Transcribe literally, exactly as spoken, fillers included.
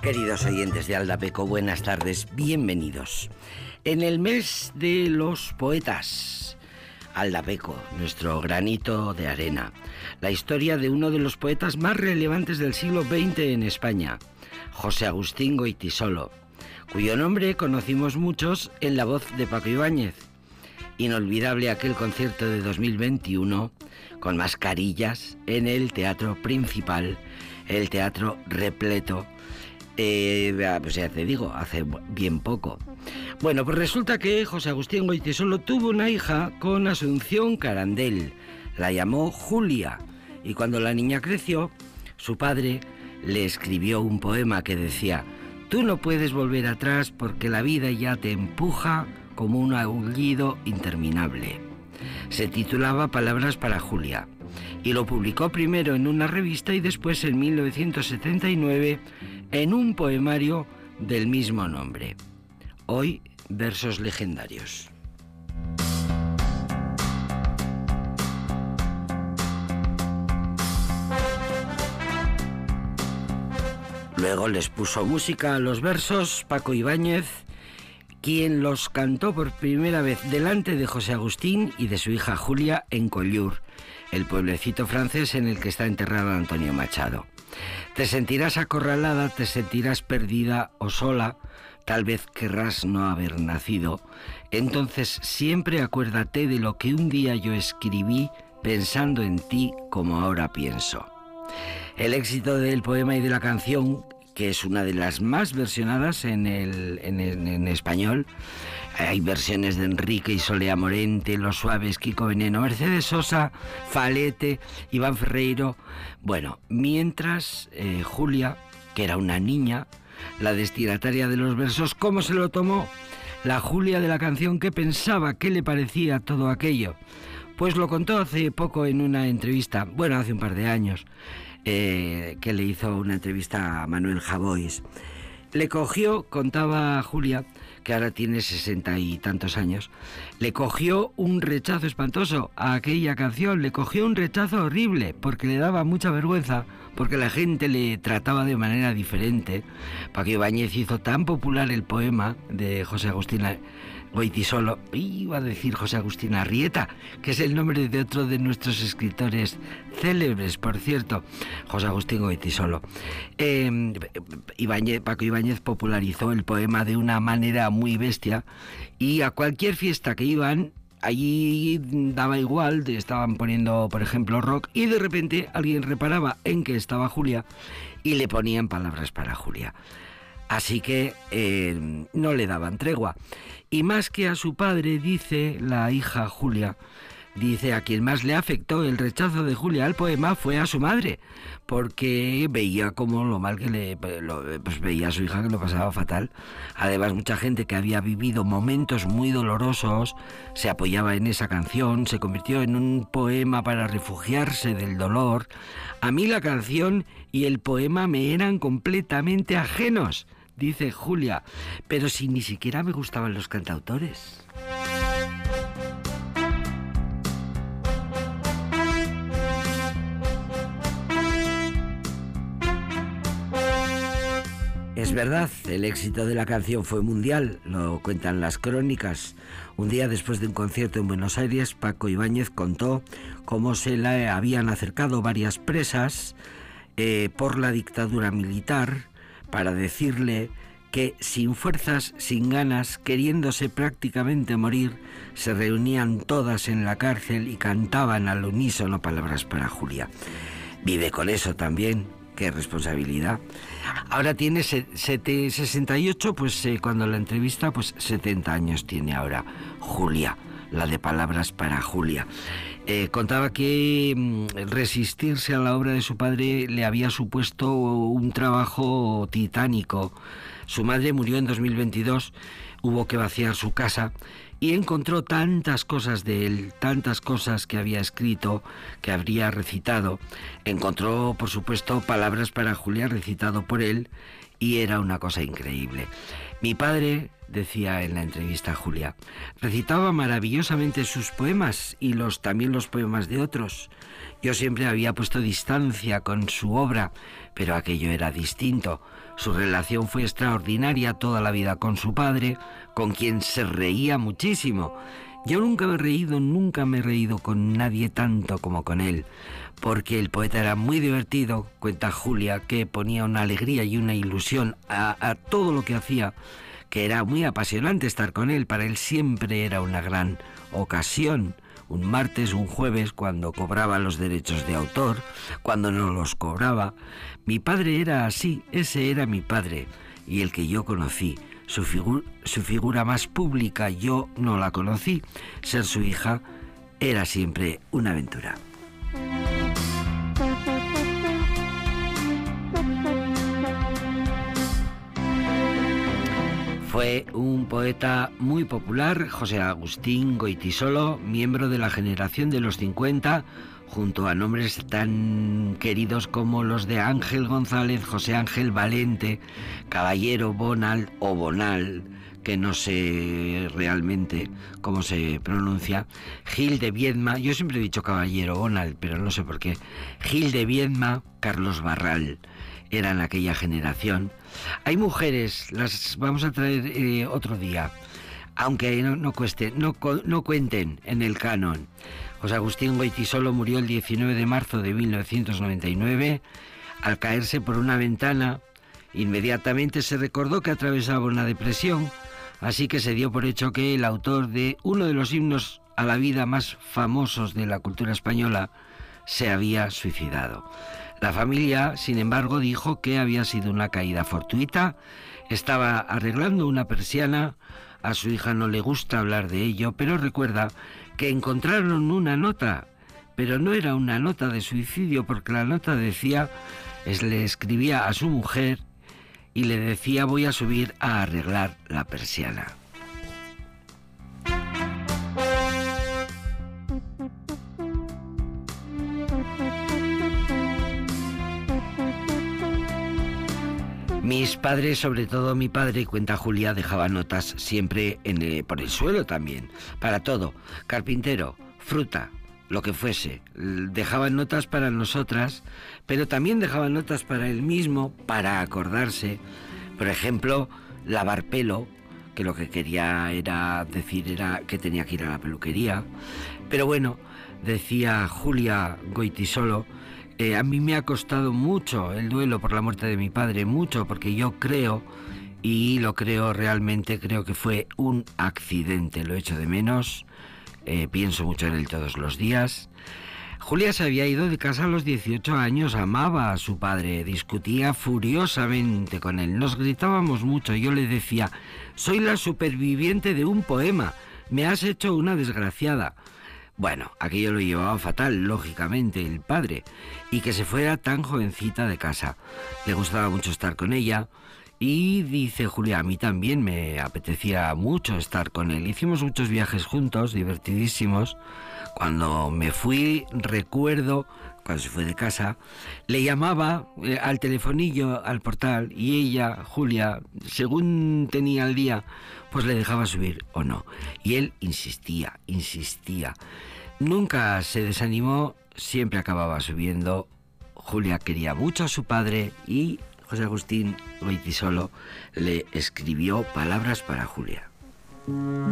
Queridos oyentes de Aldapeco, buenas tardes, bienvenidos. En el mes de los poetas, Aldapeco, nuestro granito de arena, la historia de uno de los poetas más relevantes del siglo veinte en España, José Agustín Goytisolo, cuyo nombre conocimos muchos en la voz de Paco Ibáñez. Inolvidable aquel concierto de dos mil veintiuno con mascarillas en el Teatro Principal, el teatro repleto. Eh, pues ya te digo, hace bien poco. Bueno, pues resulta que José Agustín Goytisolo tuvo una hija con Asunción Carandel. La llamó Julia, y cuando la niña creció, su padre le escribió un poema que decía: tú no puedes volver atrás porque la vida ya te empuja como un aullido interminable. Se titulaba Palabras para Julia, y lo publicó primero en una revista y después en mil novecientos setenta y nueve en un poemario del mismo nombre. Hoy, versos legendarios. Luego les puso música a los versos Paco Ibáñez, quien los cantó por primera vez delante de José Agustín y de su hija Julia en Collioure, el pueblecito francés en el que está enterrado Antonio Machado. Te sentirás acorralada, te sentirás perdida o sola, tal vez querrás no haber nacido. Entonces siempre acuérdate de lo que un día yo escribí pensando en ti como ahora pienso. El éxito del poema y de la canción, que es una de las más versionadas en, el, en, el, en español. Hay versiones de Enrique y Solea Morente, Los Suaves, Kiko Veneno, Mercedes Sosa, Falete, Iván Ferreiro. Bueno, mientras eh, Julia, que era una niña, la destinataria de los versos, ¿cómo se lo tomó? La Julia de la canción, ¿qué pensaba? ¿Qué le parecía todo aquello? Pues lo contó hace poco en una entrevista, bueno, hace un par de años, eh, que le hizo una entrevista a Manuel Javois. Le cogió, contaba Julia, que ahora tiene sesenta y tantos años, le cogió un rechazo espantoso a aquella canción, le cogió un rechazo horrible, porque le daba mucha vergüenza, porque la gente le trataba de manera diferente. Paco Ibáñez hizo tan popular el poema de José Agustín Goytisolo, iba a decir José Agustín Arrieta, que es el nombre de otro de nuestros escritores célebres, por cierto, José Agustín Goytisolo. Eh, Ibáñez, Paco Ibáñez popularizó el poema de una manera muy bestia, y a cualquier fiesta que iban, allí daba igual, estaban poniendo, por ejemplo, rock, y de repente alguien reparaba en que estaba Julia y le ponían Palabras para Julia. Así que eh, no le daban tregua. Y más que a su padre, dice la hija Julia, dice, a quien más le afectó el rechazo de Julia al poema fue a su madre, porque veía como lo mal que le... Lo, pues veía a su hija que lo pasaba fatal. Además, mucha gente que había vivido momentos muy dolorosos se apoyaba en esa canción, se convirtió en un poema para refugiarse del dolor. A mí la canción y el poema me eran completamente ajenos, dice Julia, pero si ni siquiera me gustaban los cantautores. Es verdad, el éxito de la canción fue mundial, lo cuentan las crónicas. Un día después de un concierto en Buenos Aires, Paco Ibáñez contó cómo se le habían acercado varias presas eh, por la dictadura militar para decirle que sin fuerzas, sin ganas, queriéndose prácticamente morir, se reunían todas en la cárcel y cantaban al unísono Palabras para Julia. Vive con eso también. Qué responsabilidad. Ahora tiene sesenta y ocho, pues eh, cuando la entrevista, pues setenta años tiene ahora Julia, la de Palabras para Julia. Eh, contaba que mm, resistirse a la obra de su padre le había supuesto un trabajo titánico. Su madre murió en dos mil veintidós, hubo que vaciar su casa y encontró tantas cosas de él, tantas cosas que había escrito, que habría recitado. Encontró, por supuesto, Palabras para Julia recitado por él, y era una cosa increíble. Mi padre, decía en la entrevista a Julia, recitaba maravillosamente sus poemas y los, también los poemas de otros. Yo siempre había puesto distancia con su obra, pero aquello era distinto. Su relación fue extraordinaria toda la vida con su padre, con quien se reía muchísimo. Yo nunca me he reído, nunca me he reído con nadie tanto como con él, porque el poeta era muy divertido, cuenta Julia, que ponía una alegría y una ilusión a, a todo lo que hacía, que era muy apasionante estar con él. Para él siempre era una gran ocasión, un martes, un jueves, cuando cobraba los derechos de autor, cuando no los cobraba. Mi padre era así, ese era mi padre, y el que yo conocí. Su, figu- su figura más pública yo no la conocí. Ser su hija era siempre una aventura. Fue un poeta muy popular, José Agustín Goytisolo, miembro de la generación de los cincuenta, junto a nombres tan queridos como los de Ángel González, José Ángel Valente, Caballero Bonal o Bonal, que no sé realmente cómo se pronuncia, Gil de Viedma, yo siempre he dicho Caballero Bonal, pero no sé por qué, Gil de Viedma, Carlos Barral, eran aquella generación. Hay mujeres, las vamos a traer eh, otro día, aunque no, no, cueste, no, no cuenten en el canon. José Agustín Goytisolo murió el diecinueve de marzo de mil novecientos noventa y nueve al caerse por una ventana. Inmediatamente se recordó que atravesaba una depresión, así que se dio por hecho que el autor de uno de los himnos a la vida más famosos de la cultura española se había suicidado. La familia, sin embargo, dijo que había sido una caída fortuita. Estaba arreglando una persiana. A su hija no le gusta hablar de ello, pero recuerda que encontraron una nota, pero no era una nota de suicidio, porque la nota decía, es, le escribía a su mujer y le decía: voy a subir a arreglar la persiana. Mis padres, sobre todo mi padre, cuenta Julia, dejaba notas siempre en el, por el suelo también, para todo, carpintero, fruta, lo que fuese. Dejaban notas para nosotras, pero también dejaban notas para él mismo, para acordarse. Por ejemplo, lavar pelo, que lo que quería era decir era que tenía que ir a la peluquería. Pero bueno, decía Julia Goytisolo, Eh, a mí me ha costado mucho el duelo por la muerte de mi padre, mucho, porque yo creo, y lo creo realmente, creo que fue un accidente, lo echo de menos, eh, pienso mucho en él todos los días. Julia se había ido de casa a los dieciocho años, amaba a su padre, discutía furiosamente con él, nos gritábamos mucho, yo le decía: soy la superviviente de un poema, me has hecho una desgraciada. Bueno, aquello lo llevaba fatal, lógicamente, el padre, y que se fuera tan jovencita de casa. Le gustaba mucho estar con ella, y dice Julia, a mí también me apetecía mucho estar con él. Hicimos muchos viajes juntos, divertidísimos. Cuando me fui, recuerdo, cuando se fue de casa, le llamaba eh, al telefonillo, al portal, y ella, Julia, según tenía el día, pues le dejaba subir o no. Y él insistía, insistía. Nunca se desanimó, siempre acababa subiendo. Julia quería mucho a su padre y José Agustín Goytisolo le escribió palabras para Julia.